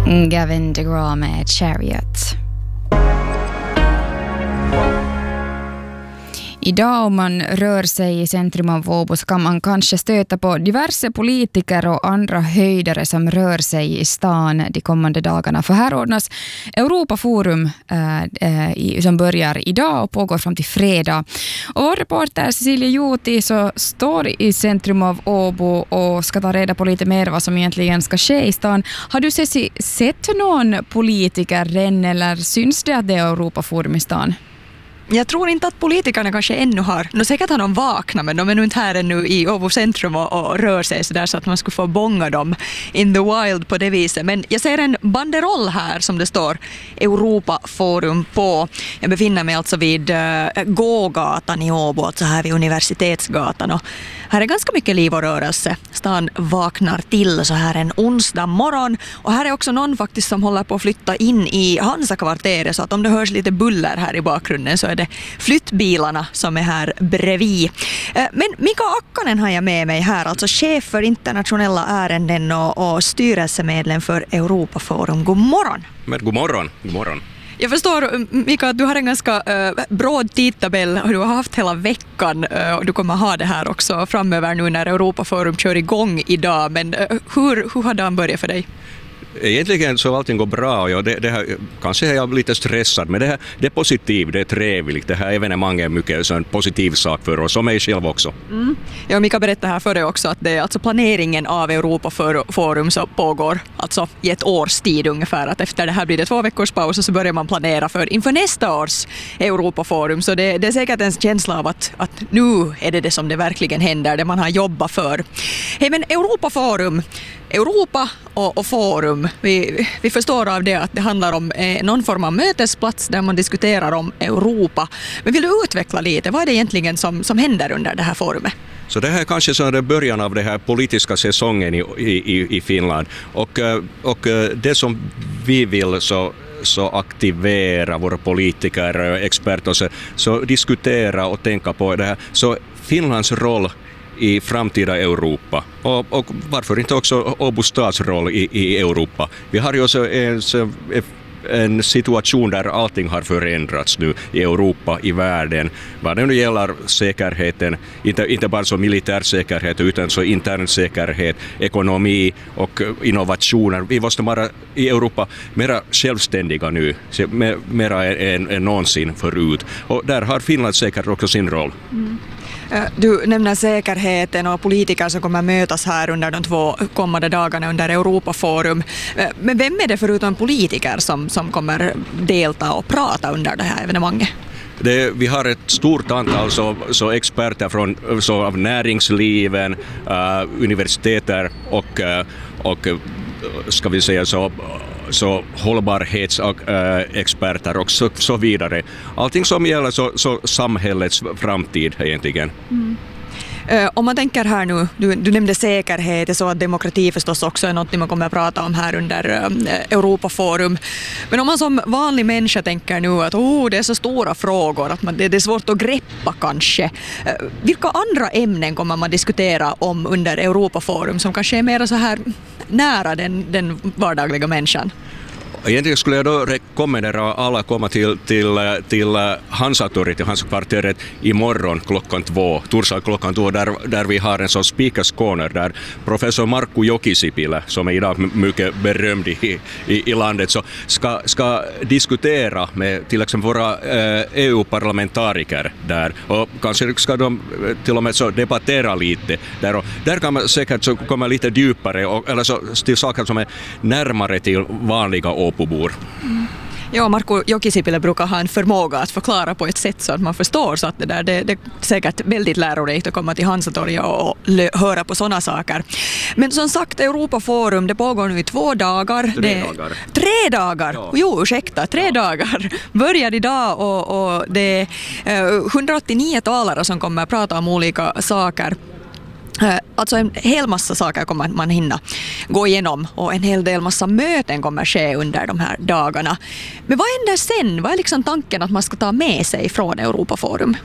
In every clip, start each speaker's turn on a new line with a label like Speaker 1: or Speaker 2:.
Speaker 1: Gavin DeGraw med Chariot. Idag om man rör sig i centrum av Åbo så kan man kanske stöta på diverse politiker och andra höjdare som rör sig i stan de kommande dagarna. För här ordnas Europaforum som börjar idag och pågår fram till fredag. Och vår reporter Cecilia Juuti så står i centrum av Åbo och ska ta reda på lite mer vad som egentligen ska ske i stan. Har du sett någon politiker än eller syns det att det är Europaforum i stan?
Speaker 2: Jag tror inte att politikerna kanske ännu har, säkert har de vaknat, men de är nog inte här ännu i Åbo centrum och rör sig så där så att man skulle få bånga dem in the wild på det viset. Men jag ser en banderoll här som det står Europaforum på. Jag befinner mig alltså vid gågatan i Åbo, alltså här vid Universitetsgatan, och här är ganska mycket liv och rörelse. Stan vaknar till så här en onsdag morgon, och här är också någon faktiskt som håller på att flytta in i Hansa-kvarteret, så att om det hörs lite buller här i bakgrunden så är det flyttbilarna som är här bredvid. Men Mika Akkanen har jag med mig här, alltså chef för internationella ärenden och styrelsemedlem för Europaforum. God morgon!
Speaker 3: Men god morgon, god morgon.
Speaker 2: Jag förstår, Mika, att du har en ganska bråd tidtabell och du har haft hela veckan och du kommer ha det här också framöver nu när Europaforum kör igång idag. Men hur har dagen börjat för dig?
Speaker 3: Egentligen så allting går bra och det här, kanske är jag lite stressad, men det är positivt, det är trevligt. Det här evenemanget är mycket så en positiv sak för oss och mig själv också.
Speaker 2: Ja, Mika berättade här före också att det är alltså planeringen av Europaforum så pågår alltså i ett års tid ungefär. Att efter det här blir det 2 veckors paus och så börjar man planera för inför nästa års Europaforum. Så det är säkert en känsla av att nu är det som det verkligen händer, det man har jobbat för. Hej, men Europaforum, Europa och forum, vi förstår av det att det handlar om någon form av mötesplats där man diskuterar om Europa. Men vill du utveckla lite, vad är det egentligen som händer under det här forumet?
Speaker 3: Så det här är kanske så början av den här politiska säsongen i Finland. Och det som vi vill så aktivera våra politiker, experter, så diskutera och tänka på det här. Så Finlands roll i framtida Europa och varför inte också Åbo stads roll i Europa. Vi har ju också en situation där allting har förändrats nu i Europa, i världen. Vad det nu gäller säkerheten, inte bara så militär säkerhet utan så intern säkerhet, ekonomi och innovationer. Vi måste vara i Europa mera självständiga nu, mera än någonsin förut. Och där har Finland säkert också sin roll.
Speaker 2: Du nämner säkerheten och politiker som kommer mötas här under de 2 kommande dagarna under Europaforum. Men vem är det förutom politiker som kommer delta och prata under det här evenemanget?
Speaker 3: Vi har ett stort antal så experter från av näringsliven, universiteter och ska vi säga så hållbarhetsexperter och så vidare. Allting som gäller så samhällets framtid egentligen.
Speaker 2: Om man tänker här nu, du nämnde säkerhet, så att demokrati förstås också är något man kommer att prata om här under Europaforum. Men om man som vanlig människa tänker nu att det är så stora frågor, att det är svårt att greppa kanske. Vilka andra ämnen kommer man diskutera om under Europaforum som kanske är mer så här nära den vardagliga människan?
Speaker 3: Egentligen skulle jag då rekommendera alla att komma till Hansatorget, till Hansa-kvarteret imorgon klockan 2, torsdag klockan 2, där vi har en sån speakers corner där professor Markku Jokisipilä, som är idag mycket berömd i landet, så ska diskutera med till exempel våra EU-parlamentariker där, och kanske ska de till och med så debattera lite där, och där kan man säkert så komma lite djupare eller så till saker som är närmare till vanliga Åbobor.
Speaker 2: Ja, Markku Jokisipilä brukar ha en förmåga att förklara på ett sätt så att man förstår, så att det är säkert väldigt lärorikt att komma till Hansatorget och höra på sådana saker. Men som sagt, Europaforum, det pågår nu i 2 dagar. 3 dagar? Ja. Jo, ursäkta, 3 dagar. Börjar idag och det är 189 talare som kommer att prata om olika saker. Alltså en hel massa saker kommer man hinna gå igenom och en hel del massa möten kommer ske under de här dagarna. Men vad händer sen? Vad är liksom tanken att man ska ta med sig från Europaforum?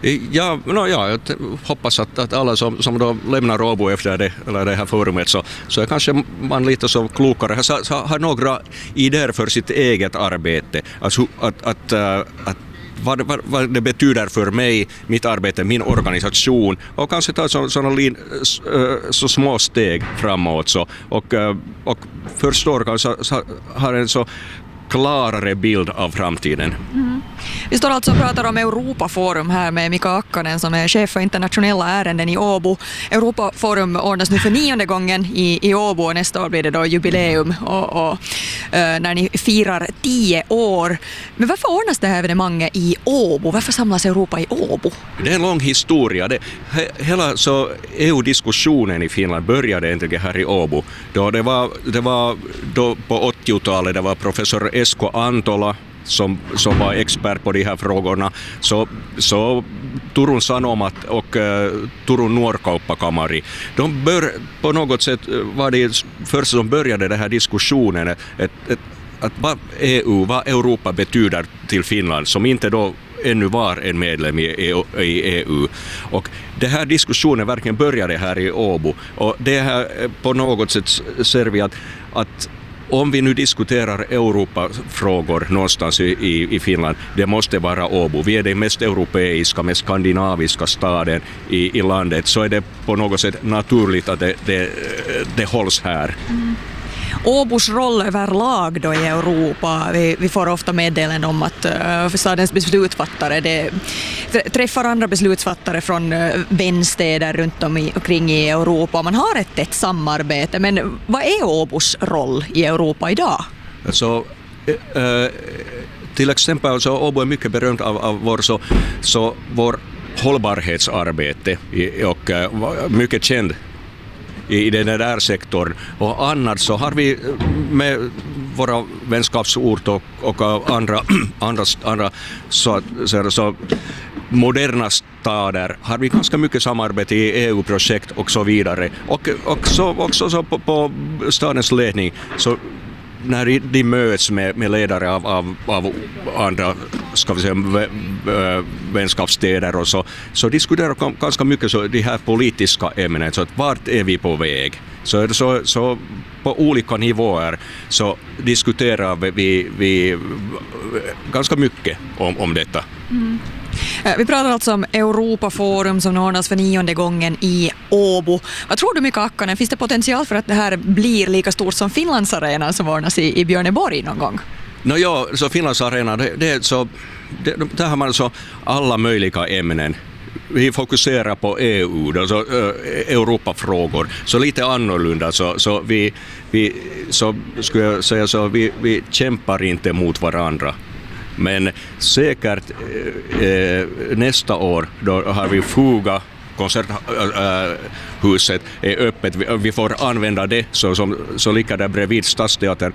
Speaker 3: Jag hoppas att alla som då lämnar Åbo efter det här forumet så är kanske man lite så klokare. Så har några idéer för sitt eget arbete. Alltså att vad det betyder för mig, mitt arbete, min organisation och kanske ta så små steg framåt och förstår kanske har en så klarare bild av framtiden.
Speaker 2: Mm. Vi står alltså och pratar om Europaforum här med Mika Akkanen som är chef för internationella ärenden i Åbo. Europaforum ordnas nu för 9:e gången i Åbo och nästa år blir det då jubileum och när ni firar 10 år. Men varför ordnas det här evenemanget i Åbo? Varför samlas Europa i Åbo?
Speaker 3: Det är en lång historia. Hela så EU-diskussionen i Finland började egentligen här i Åbo. Det var då på 80-talet, det var professor Esko Antola som var expert på de här frågorna. Så Turun Sanomat och Turun Nuorkauppakamari, på något sätt var det först som började den här diskussionen att vad Europa betyder till Finland som inte då ännu var en medlem i EU. Och det här diskussionen verkligen började här i Åbo. Och det här på något sätt ser vi att om vi nu diskuterar Europafrågor någonstans i Finland, det måste vara Åbo. Vi är den mest europeiska, mest skandinaviska staden i landet, så är det på något sätt naturligt att det hålls här.
Speaker 2: Mm. Åbos roll överlag då i Europa, vi får ofta meddelanden om att stadens beslutsfattare träffar andra beslutsfattare från vänstäder runt omkring i Europa. Man har ett tätt samarbete, men vad är Åbos roll i Europa idag?
Speaker 3: Så till exempel så Åbo är mycket berömt av vår hållbarhetsarbete och mycket känd i den där sektorn. Och annars så har vi med våra vänskapsort och andra så moderna stader har vi ganska mycket samarbete i EU-projekt och så vidare. Och så också så på stadens ledning så när de möts med ledare av andra, ska vi säga, vänskapsstäder och så diskuterar ganska mycket så de här politiska ämnen, så att vart är vi på väg? Så på olika nivåer så diskuterar vi ganska mycket om detta.
Speaker 2: Mm. Vi pratar alltså om Europaforum som ordnas för 9:e gången i Åbo. Vad tror du, Mika Akkanen? Finns det potential för att det här blir lika stort som Finlandsarena som ordnas i Björneborg någon gång?
Speaker 3: Så Finlandsarena, där har man så alla möjliga ämnen. Vi fokuserar på EU, alltså Europafrågor, så lite annorlunda. Så vi skulle jag säga så vi kämpar inte mot varandra. Men säkert nästa år då har vi Fuga, konserthuset är öppet. Vi får använda det så ligger där bredvid Stadsteatern.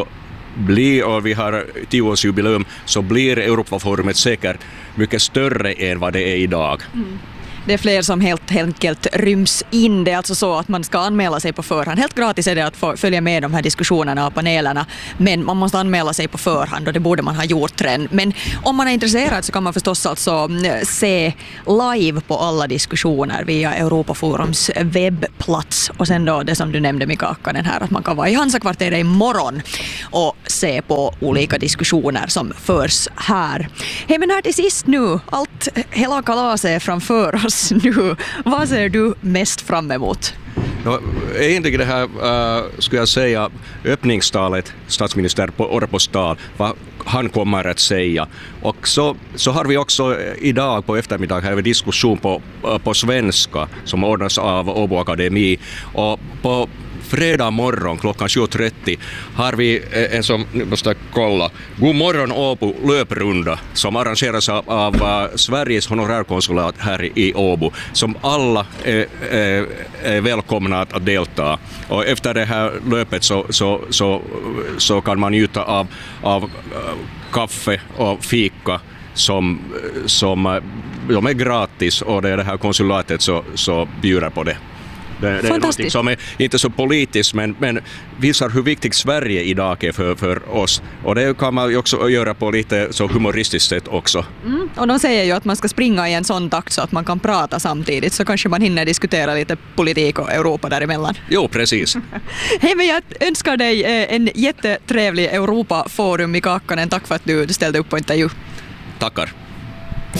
Speaker 3: Och vi har 10-årsjubileum, så blir Europaforumet säkert mycket större än vad det är idag.
Speaker 2: Mm. Det är fler som helt enkelt ryms in. Det är alltså så att man ska anmäla sig på förhand. Helt gratis är det att få följa med de här diskussionerna och panelerna, men man måste anmäla sig på förhand och det borde man ha gjort redan. Men om man är intresserad så kan man förstås alltså se live på alla diskussioner via Europaforums webbplats. Och sen då det som du nämnde, Mika Akkanen, här att man kan vara i Hansakvarteret imorgon och se på olika diskussioner som förs här. Hej, men här till sist nu, hela kalaset är framför oss nu. Vad ser du mest fram emot?
Speaker 3: Egentligen det här, skulle jag säga, öppningstalet, statsminister på Orpos tal, vad han kommer att säga. Och så har vi också idag på eftermiddag här en diskussion på svenska som ordnas av Åbo Akademi. Och på fredag morgon klockan 7.30 har vi en som, nu måste jag kolla, God morgon Åbo löprunda som arrangeras av Sveriges honorärkonsulat här i Åbo, som alla är välkomna att delta. Och efter det här löpet så kan man njuta av kaffe och fika som de är gratis, och det här konsulatet så bjuder på det. Det är någonting som är inte så politiskt men visar hur viktigt Sverige idag är för oss. Och det kan man ju också göra på lite så humoristiskt sätt också.
Speaker 2: Och de säger ju att man ska springa i en sån takt så att man kan prata samtidigt, så kanske man hinner diskutera lite politik och Europa däremellan.
Speaker 3: Jo, precis.
Speaker 2: Hej, men jag önskar dig en jättetrevlig Europaforum i Kakkonen. Tack för att du ställde upp på intervju.
Speaker 3: Tackar.